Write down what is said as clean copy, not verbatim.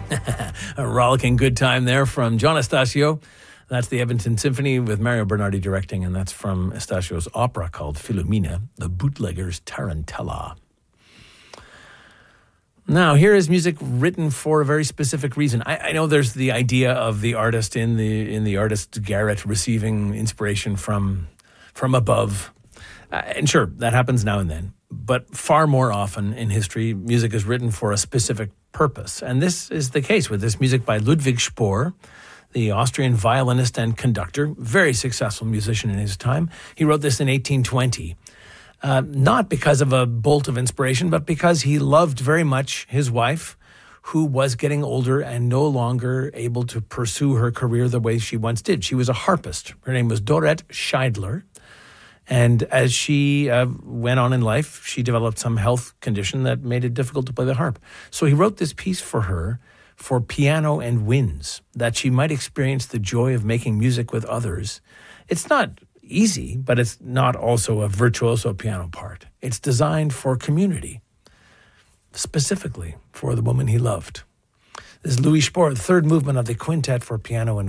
A rollicking good time there from John Estacio. That's the Edmonton Symphony with Mario Bernardi directing, and that's from Estacio's opera called Philomena, the bootlegger's Tarantella. Now, here is music written for a very specific reason. I know there's the idea of the artist in the artist's garret receiving inspiration from above. And sure, that happens now and then. But far more often in history, music is written for a specific purpose. And this is the case with this music by Ludwig Spohr, the Austrian violinist and conductor, very successful musician in his time. He wrote this in 1820. Not because of a bolt of inspiration, but because he loved very much his wife, who was getting older and no longer able to pursue her career the way she once did. She was a harpist. Her name was Dorette Scheidler. And as she went on in life, she developed some health condition that made it difficult to play the harp. So he wrote this piece for her for piano and winds, that she might experience the joy of making music with others. It's not easy, but it's not also a virtuoso piano part. It's designed for community, specifically for the woman he loved. This is Louis Spohr, the third movement of the Quintet for Piano and